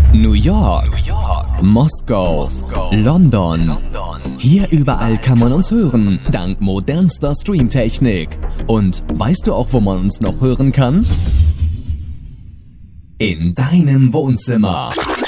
New York, Moskau, London. Hier überall kann man uns hören, dank modernster Streamtechnik. Und weißt du auch, wo man uns noch hören kann? In deinem Wohnzimmer.